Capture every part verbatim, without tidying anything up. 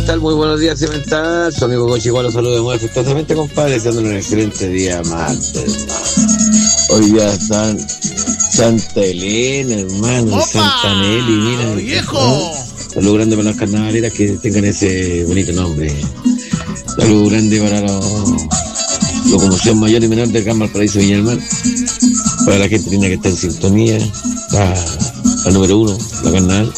Cimental, muy buenos días, Cimental. Su amigo Cochi igual lo saludo muy afectuosamente, compadre, deseándole un excelente día martes. Hoy día están Santa Elena, hermano, ¡Opa! Santa Nelly, mira. ¡Viejo! Saludo grande para las carnavaleras que tengan ese bonito nombre. Saludo grande para los locomoción mayor y menor del Gran Valparaíso Viña del Mar. Para la gente linda que está en sintonía, la, la número uno, la carnaval.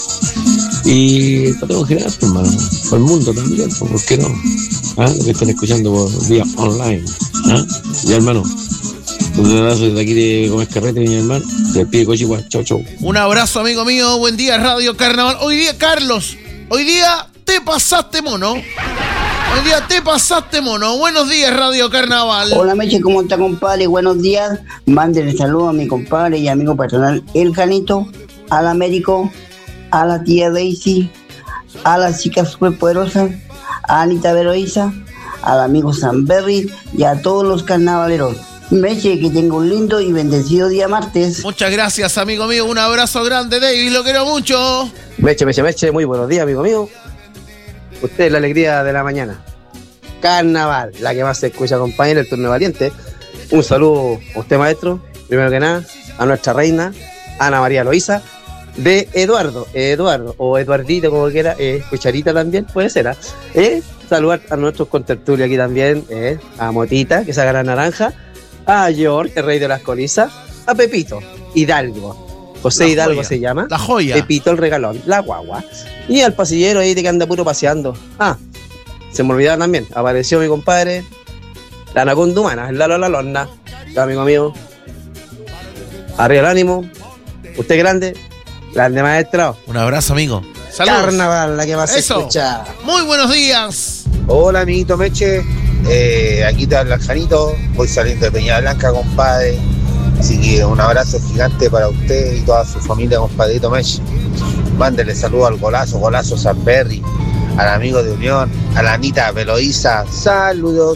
Y para todo en general, hermano, por el mundo también, ¿por qué no? ¿Ah? Lo que están escuchando por vía online. ¿Ah? Ya, hermano, un abrazo desde aquí de Gómez Carrete, Viña del Mar. Se despide Cochigua, chau, chau. Un abrazo, amigo mío, buen día, Radio Carnaval. Hoy día, Carlos, hoy día te pasaste mono. Hoy día te pasaste mono. Buenos días, Radio Carnaval. Hola, Meche, ¿cómo está, compadre? Buenos días. Mándenle saludos a mi compadre y amigo personal, El Janito, al Américo, a la tía Daisy, a las chicas superpoderosas, a Anita Veroiza, al amigo Sanberry y a todos los carnavaleros. Meche, que tenga un lindo y bendecido día martes. Muchas gracias, amigo mío. Un abrazo grande, David. Lo quiero mucho. Meche, Meche, Meche. Muy buenos días, amigo mío. Usted es la alegría de la mañana. Carnaval, la que más se escucha, compañero, el turno valiente. Un saludo a usted, maestro. Primero que nada, a nuestra reina, Ana María Loíza, de Eduardo, Eduardo, o Eduardito, como quiera, eh, Cucharita también, puede ser, ¿eh? eh saludar a nuestros contertulios aquí también, eh, a Motita, que saca la naranja, a George, el rey de las colizas, a Pepito, Hidalgo, José la Hidalgo joya. Se llama, la joya, Pepito el regalón, la guagua, y al pasillero ahí de que anda puro paseando. Ah, se me olvidaba también, apareció mi compadre, la anaconda humana, el Lalo la Lorna, amigo mío, arriba el ánimo, usted grande, grande maestro. Un abrazo, amigo. Saludos. Carnaval, la que más Eso. se escucha. Muy buenos días. Hola, amiguito Meche. Eh, aquí te habla el Janito. Voy saliendo de Peña Blanca, compadre. Así que un abrazo gigante para usted y toda su familia, compadrito Meche. Mándele saludos al golazo, golazo Sanberry, al amigo de Unión, a la Anita Veloiza. Saludos.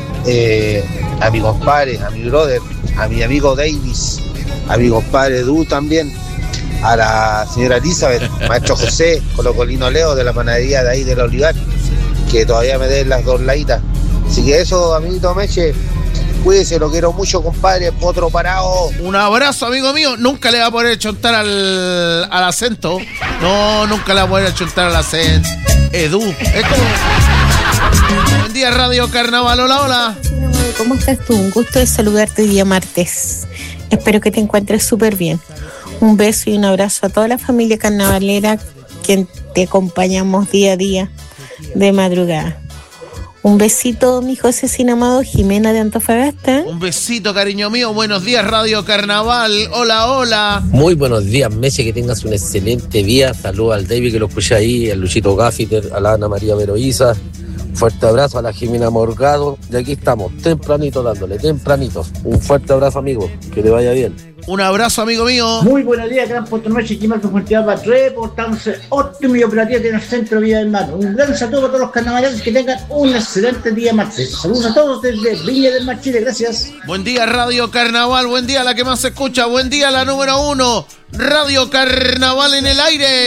Eh, a mi compadre, a mi brother, a mi amigo Davis, a mi compadre Du también. A la señora Elizabeth, maestro José, Colocolino Leo de la panadería de ahí del Olivar, que todavía me den las dos laitas. Así que eso, amiguito Meche, cuídese, lo quiero mucho, compadre, potro parado. Un abrazo, amigo mío. Nunca le va a poder chontar al, al acento. No, nunca le va a poder chontar al acento. Edu, es como... Buen día, Radio Carnaval, hola, hola. ¿Cómo estás tú? Un gusto de saludarte día martes. Espero que te encuentres súper bien. Un beso y un abrazo a toda la familia carnavalera que te acompañamos día a día de madrugada. Un besito, mi José sin amado, Jimena de Antofagasta. Un besito, cariño mío. Buenos días, Radio Carnaval. Hola, hola. Muy buenos días, Meche, que tengas un excelente día. Saludos al David, que lo escuché ahí, al Luchito Gaffiter, a la Ana María Veroiza. Fuerte abrazo a la Jimena Morgado. Y aquí estamos, tempranito dándole, tempranito. Un fuerte abrazo, amigo. Que te vaya bien. Un abrazo, amigo mío. Muy buenos días, Gran Puerto Noche, aquí Marcos Montealba, reportándose óptimo y operativo en el centro de Viña del Mar. Un gran saludo a todos los carnavaleros, que tengan un excelente día martes. Saludos a todos desde Viña del Mar, Chile, gracias. Buen día, Radio Carnaval, buen día la que más se escucha, buen día la número uno, Radio Carnaval en el aire.